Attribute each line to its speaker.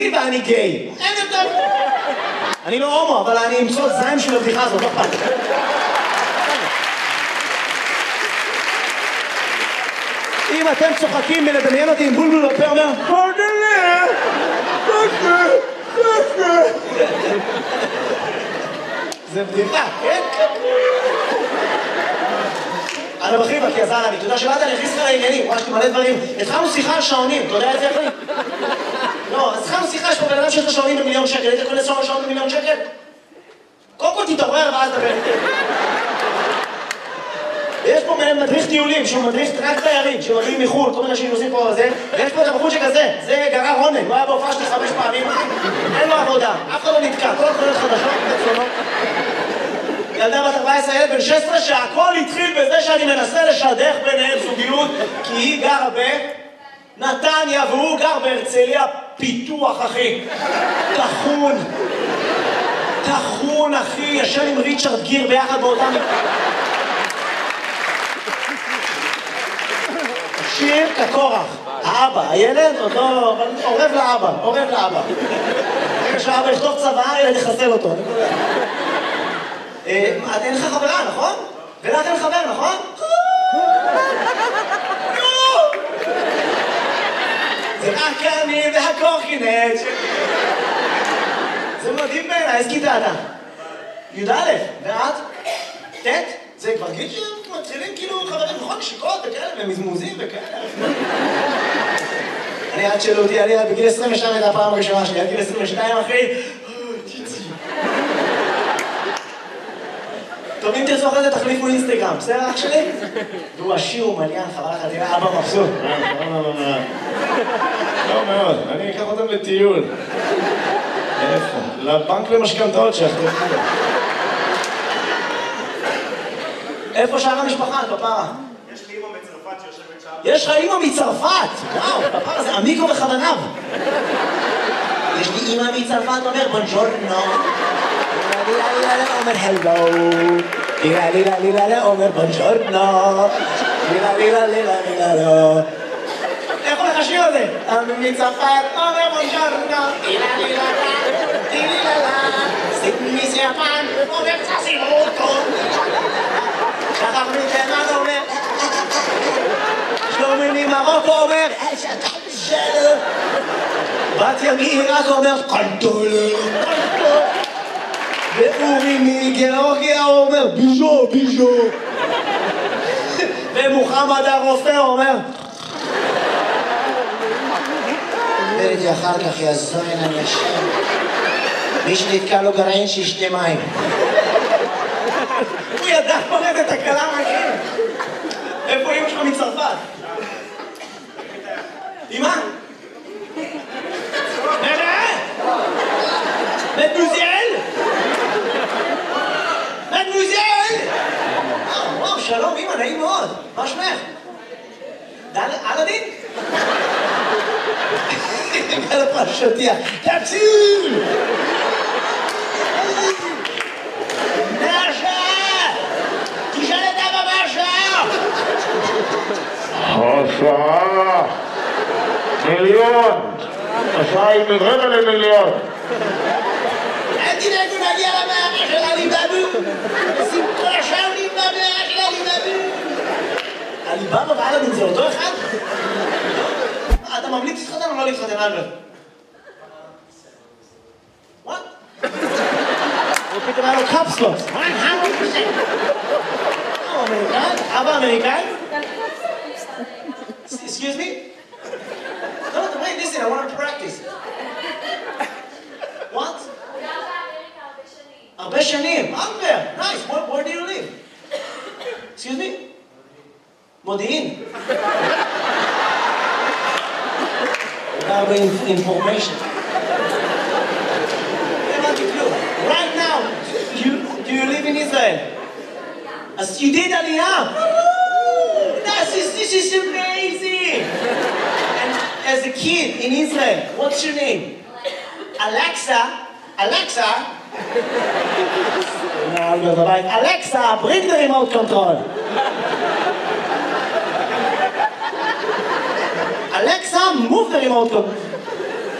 Speaker 1: ואני גיי. אין יותר. אני לא הומו, אבל אני אמצוא זיים של הבדיחה הזאת, לא פעם. אם אתם צוחקים מלדמיין אותי עם בולבול בפה אומר פרדלה, פרדלה, פרדלה. זה בדיחה, כן? אני בכיר כי עזר לי, אתה יודע שבאת אני הכניס לך לעניינים, ממש מלא דברים. התחלנו שיחה על שעונים, אתה יודע את זה איך לי? לא, אז התחלנו שיחה, יש פה בן אדם שיש לו שעונים ב1,000,000 שקל, היית קונה שעון ב1,000,000 שקל? קודם כל תתעורר ואז דבר איתי. ויש פה מדריך טיולים, שהוא מדריך רק תיירים, שמגיעים מחו"ל, כל מיני אנשים נוסעים פה וזה, ויש פה את הבחור שכזה, זה גרר רונן, הוא היה בהופעה שלי 5 פעמים, אין לו עבודה, אף אחד לא נתקע, כל התחולות חדשות וצונות. ילדה בת 14, ילד בן 16, שהכל התחיל בזה שאני מנסה לשדך ביניהם זוגיות, כי היא גרה בנתניה והוא גר בהרצליה פיתוח, אחי. תחון, אחי, ישן עם ריצ'רד גיר ביחד באותם... שיר כקורח, האבא, הילד עוד לא... עורב לאבא. רגע שהאבא יכתוב צבא, ילד יחסל אותו. אין לך חברה, נכון? ולך אין חבר, נכון? זה רק אני והקורקינט. זה מדהים בעיניי, איזה כיתה אתה? י"א, ואת? ט'? זה כבר גיל שמתחילים כאילו חברים, נכון? נשיקות וכאלה, ומזמוזים וכאלה. אני עד שאלו אותי, אני בגיל 22 הייתה הפעם הראשונה שלי, עד גיל 22 אחי, טוב, אם תרצו אחרי זה תחליפו אינסטגרם, בסדר אח שלי? והוא עשיר ומליין, חבל לך, תראה, אבא מבסוט.
Speaker 2: לא מאוד, אני אקח אותם לטיול. איפה? לבנק למשכנתאות שאחרי.
Speaker 1: איפה שאר המשפחה, פפרה?
Speaker 3: יש לי אמא מצרפת שיושבת שם.
Speaker 1: יש לך אמא מצרפת! וואו, פפרה זה עמיקו בכוונב. יש לי אמא מצרפת, אומר בונג'ורנו. אומר הלו. אומר בונג'ורנו. איך הולך השיר הזה? מצרפת, אומר בונג'ורנו. מסיפן, אומר צסימוטו. שחר מתימן אומר שלומי ממרוקו אומר בתיה מעיראק אומר קנטולה ואורי מגיאורגיה אומר ביז'ו ומוחמד הרופא אומר וראיתי אחר כך יזוין אנשים מי שנתקע לו גרעין שישתה מים הוא ידע פורט את הקלה מהכיר. איפה אמא שלך מצרפת? אמא? מדמוזל? וואו, שלום אמא, נעים מאוד. מה שמך? אלאדין? על הפרשותיה. תציל!
Speaker 2: השעה מיליון, השעה היא מרבע למיליון.
Speaker 1: אל תדאגו נגיע למערה של עליבאבו. שים כל השעה במערה של עליבאבו. עליבאבו ואלאדין זה אותו אחד? אתה ממליץ להתחתן או לא להתחתן, אלברט? וואט? הוא פתאום היה לו קפסלוס. 100%. אמריקאי? אבא אמריקאי? Excuse me? No, wait, listen, I want to practice. What? הרבה שנים. Albert, nice. Where do you live? Excuse me? מודיעין. הרבה information. Right now, do you live in Israel? As you did Aliyah. This is amazing! And as a kid in Israel, what's your name? Alexa? Alexa, bring the remote control. Alexa, move the remote control.